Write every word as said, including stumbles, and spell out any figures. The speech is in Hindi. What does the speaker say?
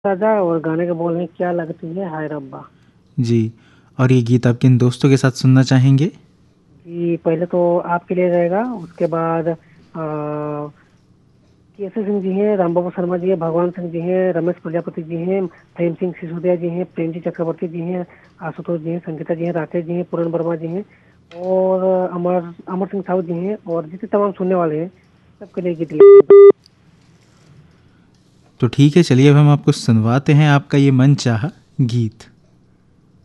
राजा और गाने के बोल हैं, क्या लगती है हाय रब्बा। जी। और ये गीत आप किन दोस्तों के साथ सुनना चाहेंगे? जी पहले तो आपके लिए रहेगा, उसके बाद आ, केसरी सिंह जी हैं, राम बाबू शर्मा जी हैं, भगवान सिंह जी हैं, रमेश प्रजापति जी हैं, प्रेम सिंह सिसोदिया जी हैं, प्रेम जी चक्रवर्ती जी हैं, आशुतोष जी हैं, संगीता जी हैं, राकेश जी हैं, पूरन वर्मा जी हैं और अमर अमर सिंह साहू जी हैं और जितने तमाम सुनने वाले हैं सबके लिए गीत लिखे। तो ठीक है, चलिए अब हम आपको सुनवाते हैं आपका ये मनचाहा गीत।